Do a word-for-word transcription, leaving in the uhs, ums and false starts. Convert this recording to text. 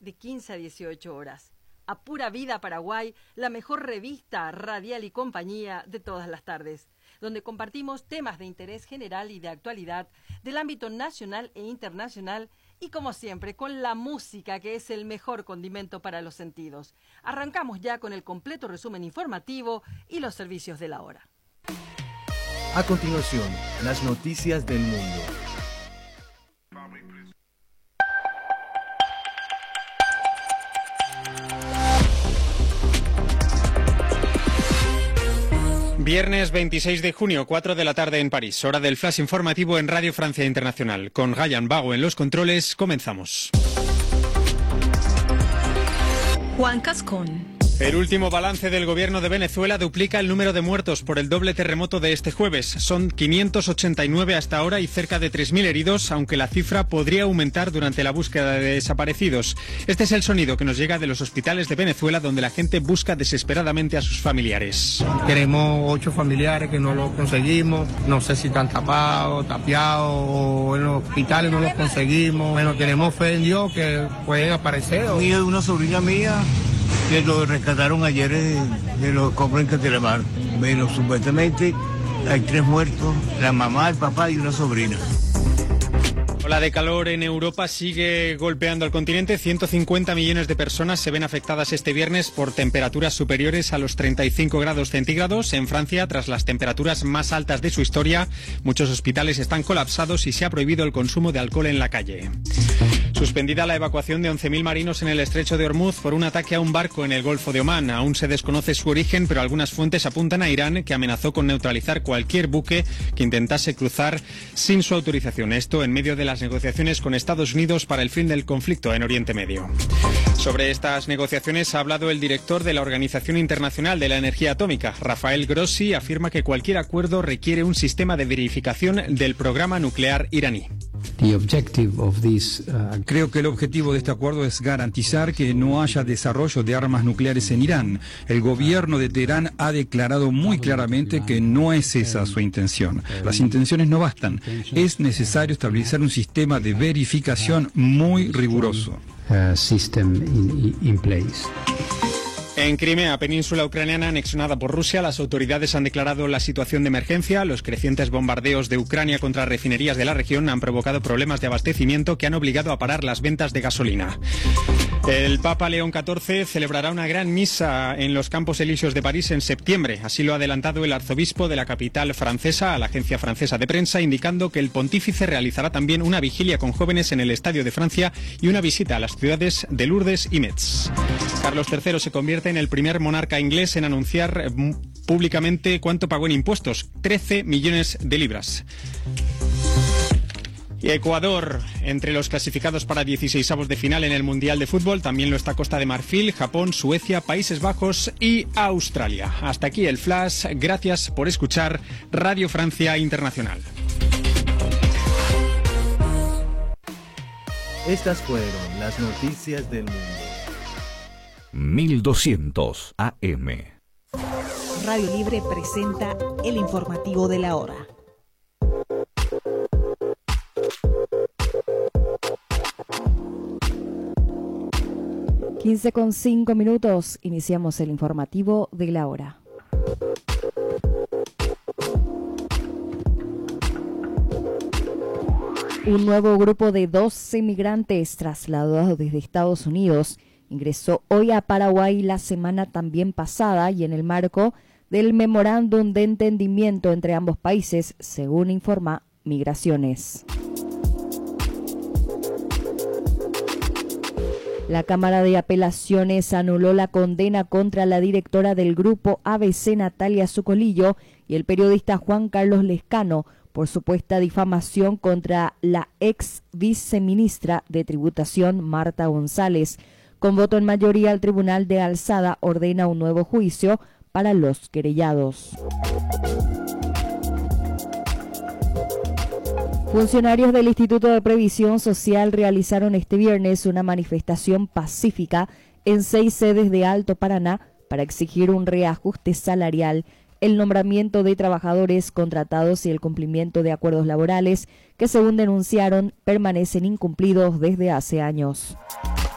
de quince a dieciocho horas. A Pura Vida Paraguay, la mejor revista radial y compañía de todas las tardes, donde compartimos temas de interés general y de actualidad del ámbito nacional e internacional y, como siempre, con la música, que es el mejor condimento para los sentidos. Arrancamos ya con el completo resumen informativo y los servicios de la hora. A continuación, las noticias del mundo. Viernes veintiséis de junio, cuatro de la tarde en París, hora del flash informativo en Radio Francia Internacional. Con Ryan Vago en los controles, comenzamos. Juan Cascón. El último balance del gobierno de Venezuela duplica el número de muertos por el doble terremoto de este jueves. Son quinientos ochenta y nueve hasta ahora y cerca de tres mil heridos, aunque la cifra podría aumentar durante la búsqueda de desaparecidos. Este es el sonido que nos llega de los hospitales de Venezuela, donde la gente busca desesperadamente a sus familiares. Tenemos ocho familiares que no los conseguimos, no sé si están tapados, tapiados, o en los hospitales no los conseguimos. Bueno, tenemos fe en Dios que pueden aparecer. Mía de una sobrina mía que lo rescataron ayer de los escombros en Catelamar. Bueno, supuestamente hay tres muertos, la mamá, el papá y una sobrina. La ola de calor en Europa sigue golpeando al continente. ciento cincuenta millones de personas se ven afectadas este viernes por temperaturas superiores a los treinta y cinco grados centígrados. En Francia, tras las temperaturas más altas de su historia, muchos hospitales están colapsados y se ha prohibido el consumo de alcohol en la calle. Suspendida la evacuación de once mil marinos en el estrecho de Hormuz por un ataque a un barco en el Golfo de Omán. Aún se desconoce su origen, pero algunas fuentes apuntan a Irán, que amenazó con neutralizar cualquier buque que intentase cruzar sin su autorización. Esto en medio de las negociaciones con Estados Unidos para el fin del conflicto en Oriente Medio. Sobre estas negociaciones ha hablado el director de la Organización Internacional de la Energía Atómica, Rafael Grossi. Afirma que cualquier acuerdo requiere un sistema de verificación del programa nuclear iraní. The objective of this, uh... Creo que el objetivo de este acuerdo es garantizar que no haya desarrollo de armas nucleares en Irán. El gobierno de Teherán ha declarado muy claramente que no es esa su intención. Las intenciones no bastan. Es necesario establecer un sistema de verificación muy riguroso. Uh, system in, in place. En Crimea, península ucraniana anexionada por Rusia, las autoridades han declarado la situación de emergencia. Los crecientes bombardeos de Ucrania contra refinerías de la región han provocado problemas de abastecimiento que han obligado a parar las ventas de gasolina. El Papa León catorce celebrará una gran misa en los Campos Elíseos de París en septiembre. Así lo ha adelantado el arzobispo de la capital francesa a la agencia francesa de prensa, indicando que el pontífice realizará también una vigilia con jóvenes en el Estadio de Francia y una visita a las ciudades de Lourdes y Metz. Carlos tercero se convierte en el primer monarca inglés en anunciar públicamente cuánto pagó en impuestos: trece millones de libras. Y Ecuador, entre los clasificados para dieciseisavos de final en el Mundial de Fútbol, también lo está Costa de Marfil, Japón, Suecia, Países Bajos y Australia. Hasta aquí el flash. Gracias por escuchar Radio Francia Internacional. Estas fueron las noticias del mundo. mil doscientos A M. Radio Libre presenta el informativo de la hora. quince con cinco minutos, iniciamos el informativo de la hora. Un nuevo grupo de doce migrantes trasladados desde Estados Unidos ingresó hoy a Paraguay la semana también pasada y en el marco del memorándum de entendimiento entre ambos países, según informa Migraciones. La Cámara de Apelaciones anuló la condena contra la directora del grupo A B C, Natalia Zucolillo, y el periodista Juan Carlos Lescano por supuesta difamación contra la ex viceministra de Tributación, Marta González. Con voto en mayoría, el Tribunal de Alzada ordena un nuevo juicio para los querellados. Funcionarios del Instituto de Previsión Social realizaron este viernes una manifestación pacífica en seis sedes de Alto Paraná para exigir un reajuste salarial, el nombramiento de trabajadores contratados y el cumplimiento de acuerdos laborales que, según denunciaron, permanecen incumplidos desde hace años.